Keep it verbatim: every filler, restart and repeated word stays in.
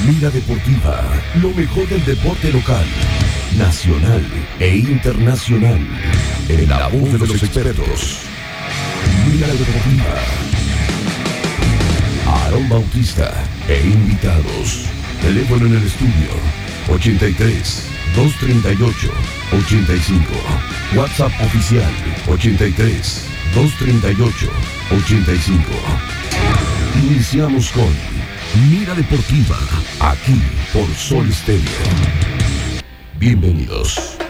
Mira Deportiva, lo mejor del deporte local, nacional e internacional. En la voz de los expertos. Mira Deportiva. Aarón Bautista e invitados. Teléfono en el estudio ochenta y tres, doscientos treinta y ocho, ochenta y cinco. WhatsApp oficial ochenta y tres, doscientos treinta y ocho, ochenta y cinco. Iniciamos con Mira Deportiva, aquí por Sol Estéreo. Bienvenidos.